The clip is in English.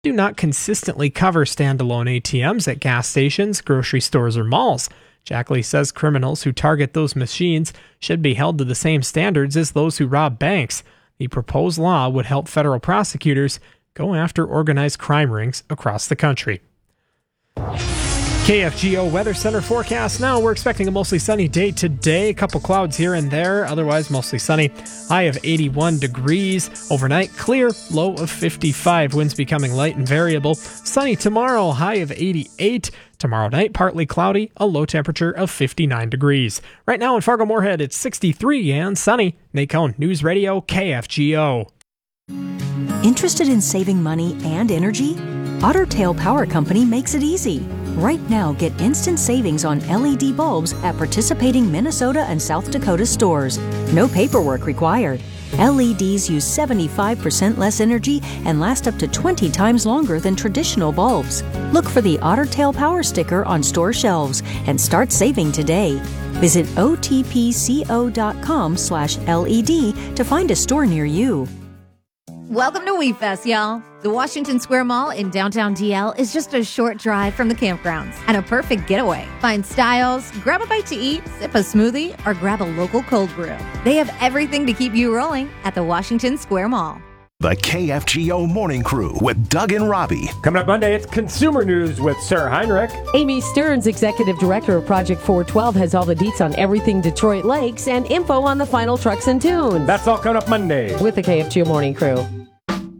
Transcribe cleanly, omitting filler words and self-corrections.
do not consistently cover standalone ATMs at gas stations, grocery stores, or malls. Jackley says criminals who target those machines should be held to the same standards as those who rob banks. The proposed law would help federal prosecutors go after organized crime rings across the country. KFGO Weather Center forecast now. We're expecting a mostly sunny day today. A couple clouds here and there. Otherwise, mostly sunny. High of 81 degrees. Overnight, clear. Low of 55. Winds becoming light and variable. Sunny tomorrow. High of 88. Tomorrow night, partly cloudy. A low temperature of 59 degrees. Right now in Fargo-Moorhead, it's 63 and sunny. Nate Cohn, News Radio, KFGO. Interested in saving money and energy? Otter Tail Power Company makes it easy. Right now, get instant savings on LED bulbs at participating Minnesota and South Dakota stores. No paperwork required. LEDs use 75% less energy and last up to 20 times longer than traditional bulbs. Look for the Otter Tail Power sticker on store shelves and start saving today. Visit otpco.com/LED to find a store near you. Welcome to Wheat Fest, y'all. The Washington Square Mall in downtown DL is just a short drive from the campgrounds and a perfect getaway. Find styles, grab a bite to eat, sip a smoothie, or grab a local cold brew. They have everything to keep you rolling at the Washington Square Mall. The KFGO Morning Crew with Doug and Robbie. Coming up Monday, it's Consumer News with Sarah Heinrich. Amy Stearns, Executive Director of Project 412, has all the deets on everything Detroit Lakes and info on the final trucks and tunes. That's all coming up Monday with the KFGO Morning Crew.